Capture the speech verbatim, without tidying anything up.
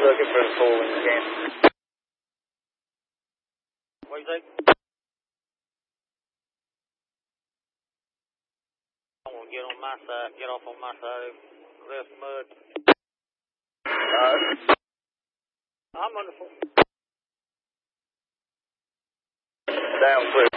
looking for a fool in the game. What do you think? I want to get on my side, get off on my side of this mud. Uh, I'm wonderful. down clear.